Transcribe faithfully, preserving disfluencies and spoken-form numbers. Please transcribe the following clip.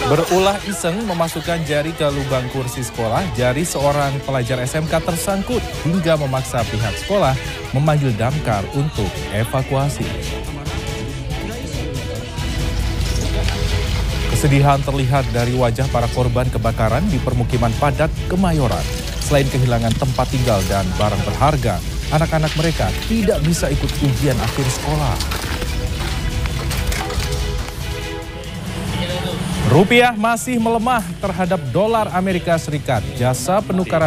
Berulah iseng memasukkan jari ke lubang kursi sekolah, jari seorang pelajar S M K tersangkut hingga memaksa pihak sekolah memanggil damkar untuk evakuasi. Kesedihan terlihat dari wajah para korban kebakaran di permukiman padat Kemayoran. Selain kehilangan tempat tinggal dan barang berharga, anak-anak mereka tidak bisa ikut ujian akhir sekolah. Rupiah masih melemah terhadap dolar Amerika Serikat. Jasa penukaran